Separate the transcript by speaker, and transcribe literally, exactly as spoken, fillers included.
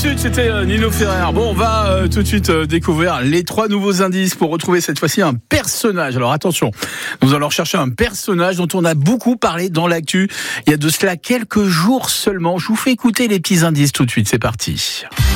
Speaker 1: suite, c'était euh, Nino Ferrer. Bon, on va euh, tout de suite euh, découvrir les trois nouveaux indices pour retrouver cette fois-ci un personnage. Alors attention, nous allons chercher un personnage dont on a beaucoup parlé dans l'actu il y a de cela quelques jours seulement. Je vous fais écouter les petits indices tout de suite, c'est parti.